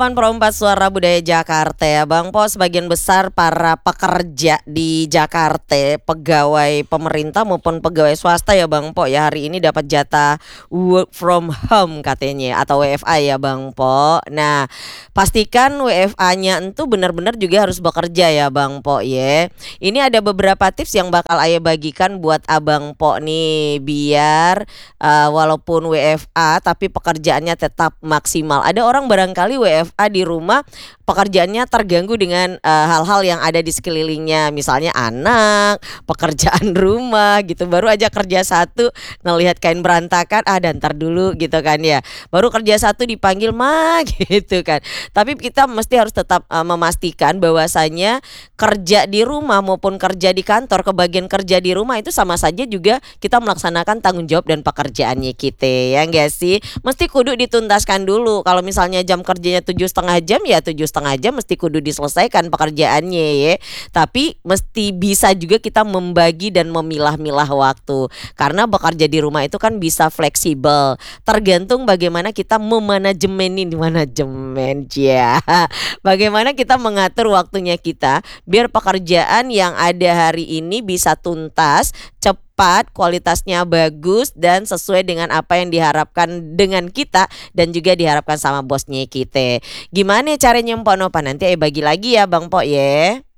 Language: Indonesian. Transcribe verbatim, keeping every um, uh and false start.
delapan koma empat Suara Budaya Jakarta ya Bang Po. Sebagian besar para pekerja di Jakarta, pegawai pemerintah maupun pegawai swasta ya Bang Po ya, hari ini dapat jatah work from home katanya, atau W F A ya Bang Po. Nah, pastikan W F A-nya itu benar-benar juga harus bekerja ya Bang Po ya. Ini ada beberapa tips yang bakal Ayah bagikan buat Abang Po nih, biar uh, walaupun W F A tapi pekerjaannya tetap maksimal. Ada orang barangkali W F A di rumah, pekerjaannya terganggu dengan uh, hal-hal yang ada di sekelilingnya, misalnya anak, pekerjaan rumah gitu. Baru aja kerja satu ngelihat kain berantakan, ah dan ntar dulu gitu kan ya. Baru kerja satu dipanggil mah gitu kan. Tapi kita mesti harus tetap uh, memastikan bahwasanya kerja di rumah maupun kerja di kantor, kebagian kerja di rumah itu sama saja juga kita melaksanakan tanggung jawab dan pekerjaannya kita, ya enggak sih? Mesti kudu dituntaskan dulu. Kalau misalnya jam kerjanya tujuh setengah jam, ya tujuh setengah jam mesti kudu diselesaikan pekerjaannya ya. Tapi mesti bisa juga kita membagi dan memilah-milah waktu, karena bekerja di rumah itu kan bisa fleksibel, tergantung bagaimana kita memanajemenin manajemen ya. Bagaimana kita mengatur waktunya kita biar pekerjaan yang ada hari ini bisa tuntas, cepat, kualitasnya bagus dan sesuai dengan apa yang diharapkan dengan kita dan juga diharapkan sama bosnya kita. Gimana caranya Mpok Nova? Nanti eh bagi lagi ya Bang Po ya.